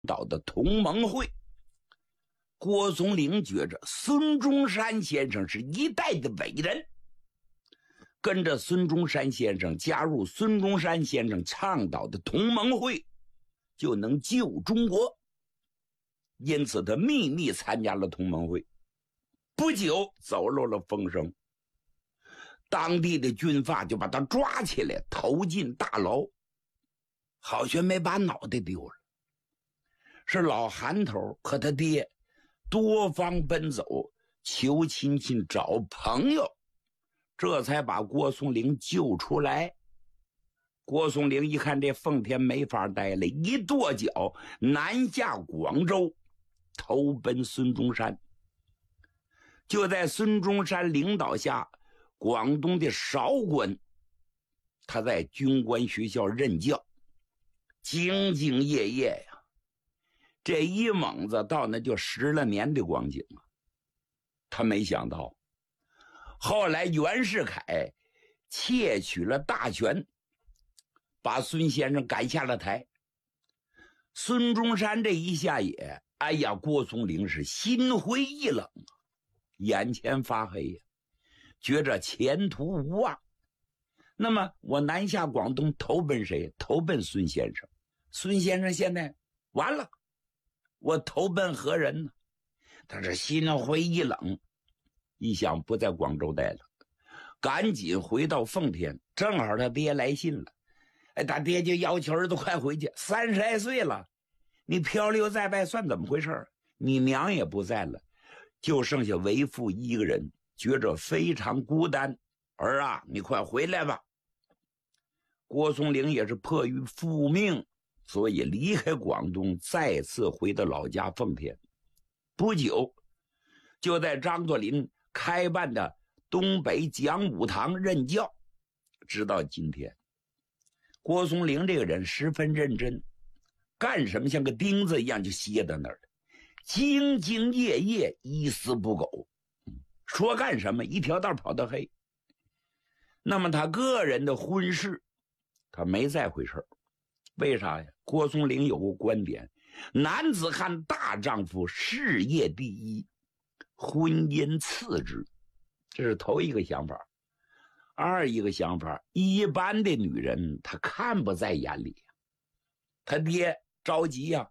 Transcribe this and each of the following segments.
岛的同盟会。郭松龄觉着孙中山先生是一代的伟人，跟着孙中山先生加入孙中山先生倡导的同盟会，就能救中国。因此他秘密参加了同盟会，不久走漏了风声，当地的军阀就把他抓起来投进大牢，好像没把脑袋丢了。是老韩头和他爹多方奔走，求亲戚找朋友，这才把郭松龄救出来。郭松龄一看这奉天没法待了，一跺脚南下广州，投奔孙中山。就在孙中山领导下，广东的韶关，他在军官学校任教，兢兢业业呀。这一猛子到那就10来年的光景啊！他没想到，后来袁世凯窃取了大权，把孙先生赶下了台。孙中山这一下野，哎呀，郭松龄是心灰意冷，眼前发黑呀，觉着前途无望。那么我南下广东投奔谁？投奔孙先生。孙先生现在完了，我投奔何人呢？他是心灰意冷，一想不在广州待了，赶紧回到奉天。正好他爹来信了，他爹就要求儿子快回去，30来岁了，你漂流在外算怎么回事？你娘也不在了，就剩下为父一个人，觉着非常孤单。儿啊，你快回来吧。郭松龄也是迫于父命，所以离开广东，再次回到老家奉天。不久，就在张作霖开办的东北讲武堂任教。直到今天，郭松龄这个人十分认真，干什么像个钉子一样就歇在那儿了，兢兢业业，一丝不苟，说干什么一条道跑到黑。那么他个人的婚事，他没在回事。为啥呀？郭松龄有个观点，男子汉大丈夫，事业第一，婚姻次之，这是头一个想法。二一个想法，一般的女人她看不在眼里。他爹着急呀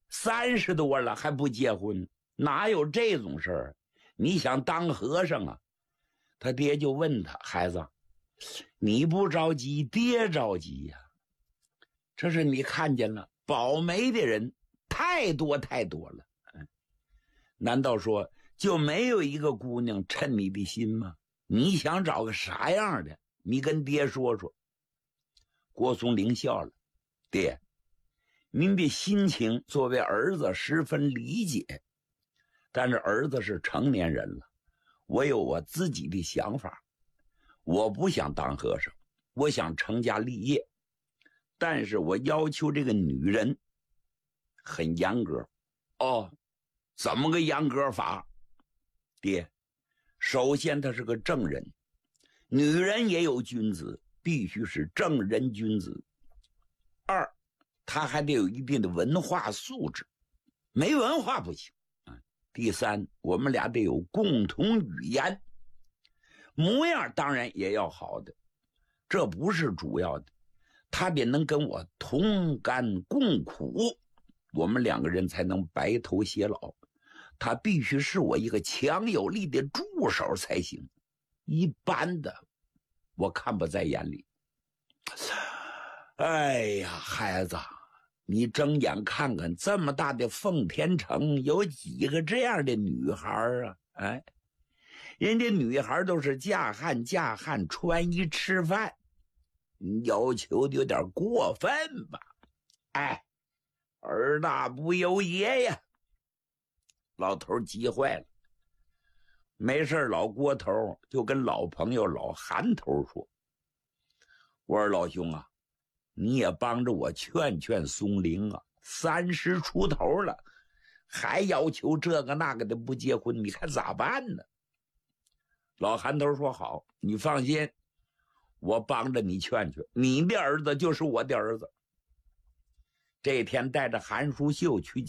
，30多了还不结婚，哪有这种事儿？你想当和尚啊？他爹就问他，孩子，你不着急，爹着急呀。这是你看见了，保媒的人太多太多了。难道说就没有一个姑娘称你的心吗？你想找个啥样的？你跟爹说说。郭松龄笑了，爹，您的心情作为儿子十分理解，但是儿子是成年人了，我有我自己的想法。我不想当和尚，我想成家立业，但是我要求这个女人很严格。哦，怎么个严格法？爹，首先她是个正人，女人也有君子，必须是正人君子。二，她还得有一定的文化素质，没文化不行。第三，我们俩得有共同语言，模样当然也要好的，这不是主要的，她得能跟我同甘共苦，我们两个人才能白头偕老。他必须是我一个强有力的助手才行，一般的我看不在眼里。哎呀，孩子，你睁眼看看，这么大的奉天城有几个这样的女孩啊？哎，人家女孩都是嫁汉穿衣吃饭，你要求的有点过分吧？哎，儿大不由爷呀！老头急坏了，没事，老郭头就跟老朋友老韩头说，我说老兄啊，你也帮着我劝劝松龄啊，30出头了，还要求这个那个的不结婚，你看咋办呢？老韩头说好，你放心，我帮着你劝劝，你的儿子就是我的儿子。 这天带着韩淑秀去